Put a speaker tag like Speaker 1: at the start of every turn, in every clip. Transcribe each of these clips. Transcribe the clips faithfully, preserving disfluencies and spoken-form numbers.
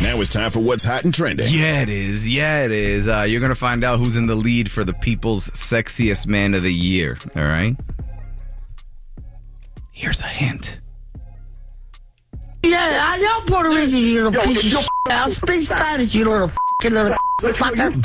Speaker 1: Now it's time for What's Hot and Trending.
Speaker 2: Yeah, it is. Yeah, it is. Uh, you're going to find out who's in the lead for the People's Sexiest Man of the Year. All right? Here's a hint.
Speaker 3: Yeah, I know Puerto Rican, you little Yo, piece of shit. I'll speak Spanish, you little f***ing little sucker.
Speaker 2: And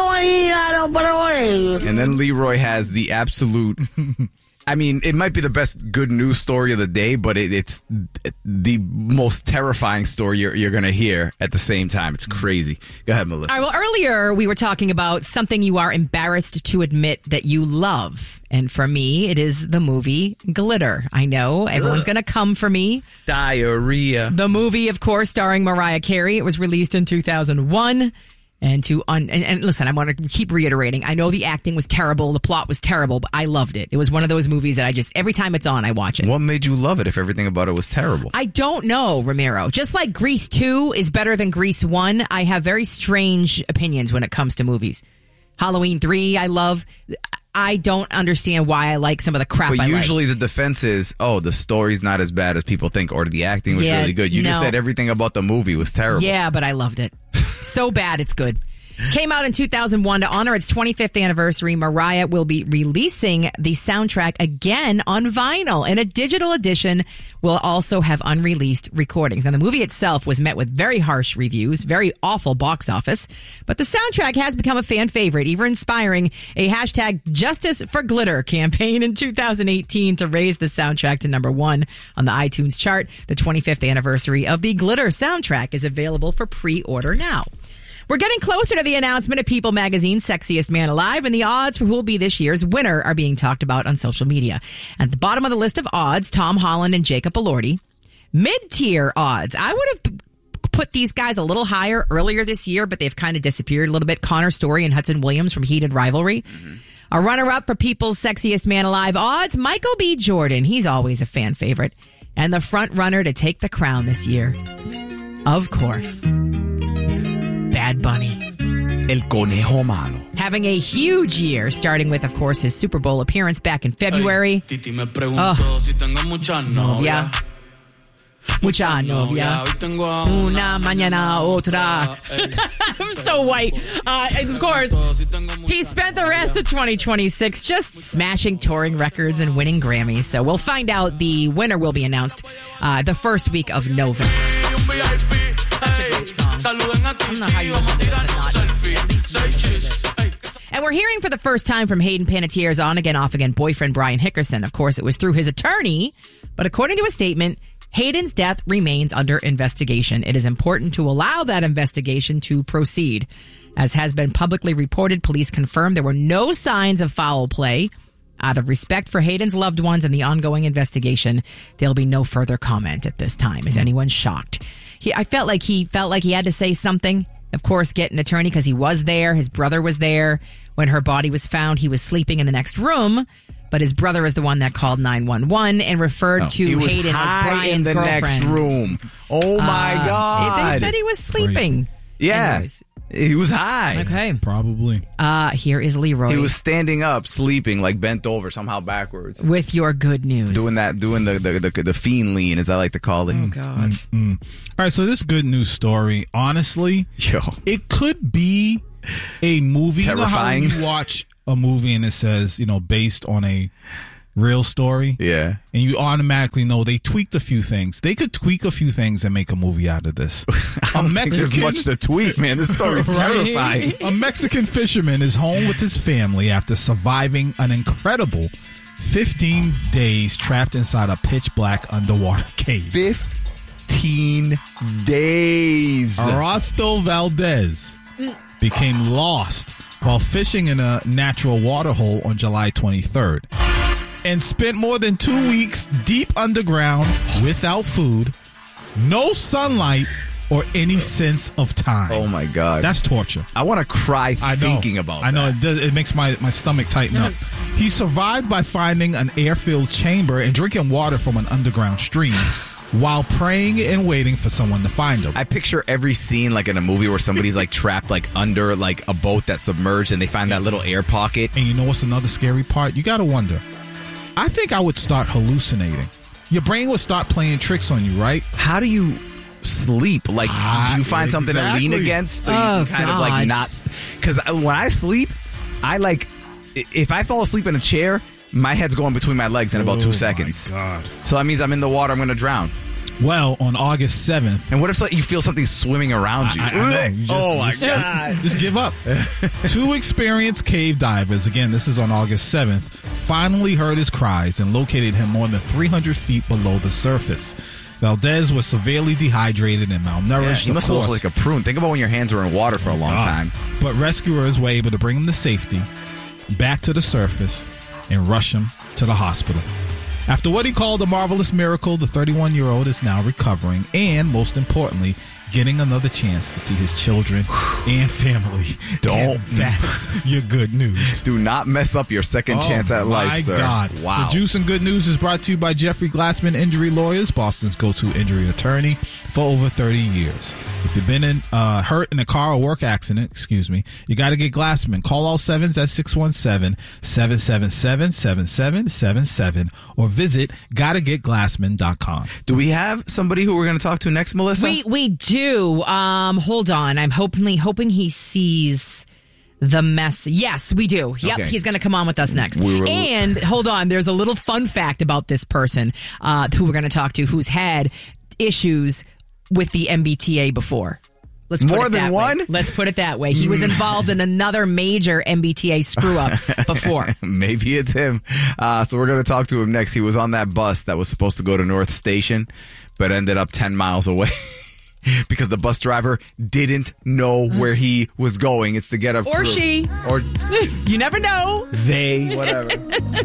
Speaker 2: then Leroy has the absolute... I mean, it might be the best good news story of the day, but it, it's the most terrifying story you're, you're going to hear at the same time. It's crazy. Go ahead, Melissa.
Speaker 4: All right, well, earlier we were talking about something you are embarrassed to admit that you love. And for me, it is the movie Glitter. I know everyone's going to come for me.
Speaker 2: Diarrhea.
Speaker 4: The movie, of course, starring Mariah Carey. It was released in two thousand one. And to un- and, and listen, I want to keep reiterating. I know the acting was terrible, the plot was terrible, but I loved it. It was one of those movies that I just every time it's on, I watch it.
Speaker 2: What made you love it if everything about it was terrible?
Speaker 4: I don't know, Ramiro. Just like Grease two is better than Grease one, I have very strange opinions when it comes to movies. Halloween three, I love. I don't understand why I like some of the crap
Speaker 2: but
Speaker 4: I like.
Speaker 2: But usually the defense is, oh, the story's not as bad as people think, or the acting was
Speaker 4: yeah,
Speaker 2: really good. You
Speaker 4: no.
Speaker 2: just said everything about the movie was terrible.
Speaker 4: Yeah, but I loved it. So bad, it's good. Came out in two thousand one to honor its twenty-fifth anniversary. Mariah will be releasing the soundtrack again on vinyl, and a digital edition will also have unreleased recordings. Now, the movie itself was met with very harsh reviews, very awful box office, but the soundtrack has become a fan favorite, even inspiring a hashtag Justice for Glitter campaign in two thousand eighteen to raise the soundtrack to number one on the iTunes chart. The twenty-fifth anniversary of the Glitter soundtrack is available for pre-order now. We're getting closer to the announcement of People Magazine's Sexiest Man Alive, and the odds for who will be this year's winner are being talked about on social media. At the bottom of the list of odds, Tom Holland and Jacob Elordi. Mid-tier odds. I would have put these guys a little higher earlier this year, but they've kind of disappeared a little bit. Connor Story and Hudson Williams from Heated Rivalry. Mm-hmm. A runner-up for People's Sexiest Man Alive odds, Michael B. Jordan. He's always a fan favorite. And the front runner to take the crown this year, of course, Bad Bunny.
Speaker 2: El Conejo Malo.
Speaker 4: Having a huge year, starting with, of course, his Super Bowl appearance back in February. Oh. Novia. Mucha novia. Una mañana otra. I'm so white. Uh, and of course, he spent the rest of twenty twenty-six just smashing touring records and winning Grammys. So we'll find out. The winner will be announced uh, the first week of November. I don't know how you listen to this and not. And we're hearing for the first time from Hayden Panettiere's on-again, off-again boyfriend, Brian Hickerson. Of course, it was through his attorney, but according to a statement, Hayden's death remains under investigation. It is important to allow that investigation to proceed. As has been publicly reported, police confirmed there were no signs of foul play. Out of respect for Hayden's loved ones and the ongoing investigation, there'll be no further comment at this time. Is anyone shocked? He, I felt like he felt like he had to say something. Of course, get an attorney because he was there. His brother was there. When her body was found, he was sleeping in the next room. But his brother is the one that called nine one one and referred
Speaker 2: no,
Speaker 4: to
Speaker 2: he was
Speaker 4: Hayden
Speaker 2: high
Speaker 4: as Brian's
Speaker 2: in the
Speaker 4: girlfriend.
Speaker 2: next room. Oh, my
Speaker 4: uh,
Speaker 2: God.
Speaker 4: They said he was sleeping.
Speaker 2: Yeah.
Speaker 4: Anyways.
Speaker 2: He was high.
Speaker 4: Okay.
Speaker 5: Probably.
Speaker 4: Uh, here is Leroy.
Speaker 2: He was standing up, sleeping, like bent over, somehow backwards.
Speaker 4: With your good news.
Speaker 2: Doing that, doing the the, the, the fiend lean, as I like to call it.
Speaker 4: Oh, God.
Speaker 5: Mm-hmm. All right, so this good news story, honestly,
Speaker 2: Yo.
Speaker 5: it could be a movie.
Speaker 2: Terrifying.
Speaker 5: You know how you watch a movie and it says, you know, based on a real story?
Speaker 2: Yeah.
Speaker 5: And you automatically know they tweaked a few things. They could tweak a few things and make a movie out of this.
Speaker 2: I don't think there's much to tweak, man. This story's
Speaker 5: Right?
Speaker 2: terrifying.
Speaker 5: A Mexican fisherman is home with his family after surviving an incredible fifteen days trapped inside a pitch black underwater cave.
Speaker 2: fifteen days.
Speaker 5: Arasto Valdez became lost while fishing in a natural water hole on July twenty-third and spent more than two weeks deep underground without food, no sunlight, or any sense of time.
Speaker 2: Oh, my God.
Speaker 5: That's torture.
Speaker 2: I want to cry
Speaker 5: I know.
Speaker 2: thinking about
Speaker 5: I know.
Speaker 2: that.
Speaker 5: It, does, it makes my, my stomach tighten up. He survived by finding an air-filled chamber and drinking water from an underground stream while praying and waiting for someone to find him.
Speaker 2: I picture every scene like in a movie where somebody's like trapped like under like a boat that's submerged and they find that little air pocket.
Speaker 5: And you know what's another scary part? You got to wonder. I think I would start hallucinating. Your brain would start playing tricks on you, right?
Speaker 2: How do you sleep? Like,
Speaker 5: Ah,
Speaker 2: do you find something to lean
Speaker 5: exactly.
Speaker 2: against so
Speaker 4: Oh,
Speaker 2: you can kind of like
Speaker 4: God.
Speaker 2: not? Because when I sleep, I like i- if I fall asleep in a chair, my head's going between my legs in about
Speaker 5: Oh,
Speaker 2: two
Speaker 5: my
Speaker 2: seconds.
Speaker 5: God.
Speaker 2: So that means I'm in the water. I'm going to drown.
Speaker 5: Well, on August seventh,
Speaker 2: And what if like, you feel something swimming around you?
Speaker 5: I- I know. You just-
Speaker 2: oh my
Speaker 5: you just-
Speaker 2: God!
Speaker 5: just give up. Two experienced cave divers, again, this is on August seventh, finally heard his cries and located him more than three hundred feet below the surface. Valdez was severely dehydrated and malnourished.
Speaker 2: He
Speaker 5: of
Speaker 2: must have looked
Speaker 5: course.
Speaker 2: like a prune. Think about when your hands were in water for a long
Speaker 5: God.
Speaker 2: time.
Speaker 5: But rescuers were able to bring him to safety, back to the surface, and rush him to the hospital. After what he called a marvelous miracle, the thirty-one-year-old is now recovering and, most importantly, getting another chance to see his children and family.
Speaker 2: Don't.
Speaker 5: And that's your good news.
Speaker 2: Do not mess up your second chance at life,
Speaker 5: my
Speaker 2: sir.
Speaker 5: God.
Speaker 2: Wow.
Speaker 5: The Juice and Good News is brought to you by Jeffrey Glassman Injury Lawyers, Boston's go-to injury attorney for over thirty years. If you've been in, uh, hurt in a car or work accident, excuse me, you got to get Glassman. Call all sevens at six one seven, seven seven seven, seven seven seven seven or visit gotta get glassman dot com.
Speaker 2: Do we have somebody who we're going to talk to next, Melissa?
Speaker 4: We we do. Um, hold on. I'm hoping hoping he sees the mess. Yes, we do. Yep,
Speaker 2: Okay.
Speaker 4: he's going to come on with us next.
Speaker 2: We were-
Speaker 4: And hold on, there's a little fun fact about this person uh, who we're going to talk to, who's had issues with the M B T A before. Let's put
Speaker 2: More
Speaker 4: it
Speaker 2: than
Speaker 4: that
Speaker 2: one?
Speaker 4: way. Let's put it that way. He was involved in another major M B T A screw up before.
Speaker 2: Maybe it's him. Uh, so we're going to talk to him next. He was on that bus that was supposed to go to North Station, but ended up ten miles away because the bus driver didn't know where he was going. It's to get up.
Speaker 4: Or she.
Speaker 2: Or
Speaker 4: You never know.
Speaker 2: they, whatever.